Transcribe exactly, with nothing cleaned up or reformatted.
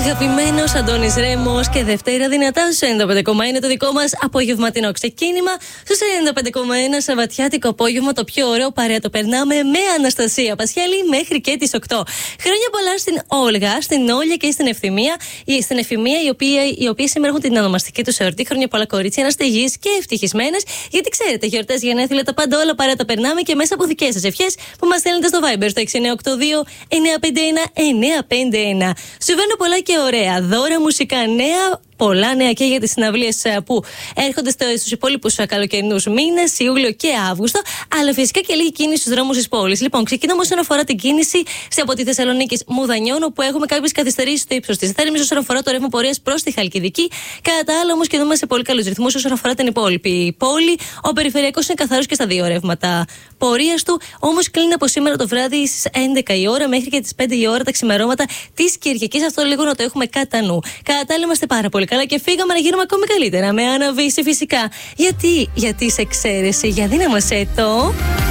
Αγαπημένος Αντώνης Ρέμος και Δευτέρα δυνατά στους ενενήντα πέντε κόμμα ένα το δικό μας απογευματινό ξεκίνημα. Στους ενενήντα πέντε κόμμα ένα σαββατιάτικο απόγευμα, το πιο ωραίο παρέα το περνάμε με Αναστασία Πασχέλη μέχρι και τις οκτώ. Χρόνια πολλά στην Όλγα, στην Όλια και στην Ευθυμία. Στην Ευθυμία, οι οποίες σήμερα έχουν την ονομαστική τους εορτή. Χρόνια πολλά, κορίτσια, να είστε υγιείς και ευτυχισμένες. Γιατί ξέρετε, γιορτές, γενέθλια, τα πάντα όλα παρέα τα περνάμε και μέσα από δικές σας ευχές που μας στέλνετε στο Viber στο έξι εννιά οκτώ δύο εννιά πέντε ένα εννιά πέντε ένα. Συμβαίνουν πολλά και ωραία δώρα, μουσικά νέα. Πολλά νέα και για τις συναυλίες που έρχονται στους υπόλοιπους καλοκαιρινούς μήνες, Ιούλιο και Αύγουστο, αλλά φυσικά και λίγη κίνηση στους δρόμους της πόλης. Λοιπόν, ξεκινάμε όσον αφορά την κίνηση σε από τη Θεσσαλονίκη Μουδανιών, όπου έχουμε κάποιες καθυστερήσεις στο ύψος της Θέρμης όσον αφορά το ρεύμα πορείας προς τη Χαλκιδική. Κατά τα άλλα, όμως, κινούμε σε πολύ καλούς ρυθμούς όσον αφορά την υπόλοιπη πόλη. Ο περιφερειακός είναι καθαρός και στα δύο ρεύματα πορείας του, όμως κλείνει από σήμερα το βράδυ στις έντεκα η ώρα μέχρι και τις πέντε η ώρα τα ξημερώματα της Κυριακής. Αυτό λίγο να το έχουμε κατά νου. Κατά τα άλλα, είμαστε πάρα πολύ καλά και φύγαμε να γίνουμε ακόμη καλύτερα με Άννα Βύση φυσικά. Γιατί, γιατί σε εξαίρεση, για δύναμασέ το.